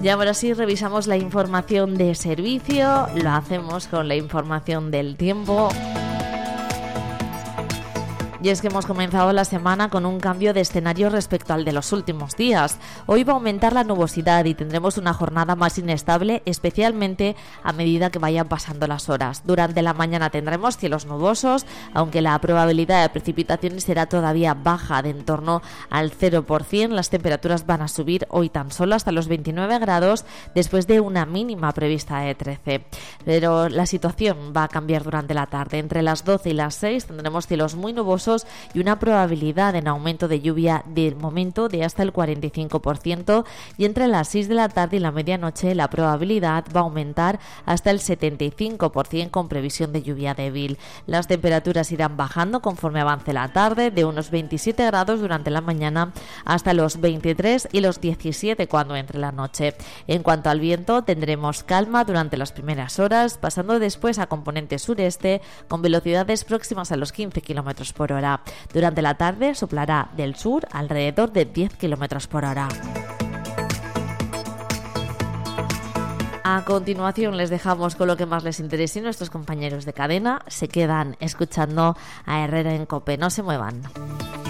Y ahora sí revisamos la información de servicio, lo hacemos con la información del tiempo. Y es que hemos comenzado la semana con un cambio de escenario respecto al de los últimos días. Hoy va a aumentar la nubosidad y tendremos una jornada más inestable, especialmente a medida que vayan pasando las horas. Durante la mañana tendremos cielos nubosos, aunque la probabilidad de precipitaciones será todavía baja, de en torno al 0%. Las temperaturas van a subir hoy tan solo hasta los 29 grados, después de una mínima prevista de 13. Pero la situación va a cambiar durante la tarde. Entre las 12 y las 6 tendremos cielos muy nubosos y una probabilidad en aumento de lluvia de momento de hasta el 45%, y entre las 6 de la tarde y la medianoche la probabilidad va a aumentar hasta el 75% con previsión de lluvia débil. Las temperaturas irán bajando conforme avance la tarde, de unos 27 grados durante la mañana hasta los 23 y los 17 cuando entre la noche. En cuanto al viento, tendremos calma durante las primeras horas, pasando después a componente sureste con velocidades próximas a los 15 km por hora. Durante la tarde soplará del sur alrededor de 10 km por hora. A continuación les dejamos con lo que más les interese y nuestros compañeros de cadena se quedan escuchando a Herrera en COPE. No se muevan.